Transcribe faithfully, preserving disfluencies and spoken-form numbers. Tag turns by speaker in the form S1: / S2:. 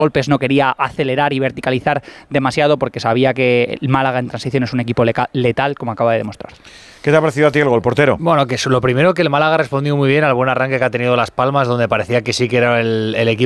S1: golpes, no quería acelerar y verticalizar demasiado porque sabía que el Málaga en transición es un equipo letal, como acaba de demostrar.
S2: ¿Qué te ha parecido a ti el gol, portero?
S3: Bueno, que es lo primero, que el Málaga ha respondido muy bien al buen arranque que ha tenido Las Palmas, donde parecía que sí que era el, el equipo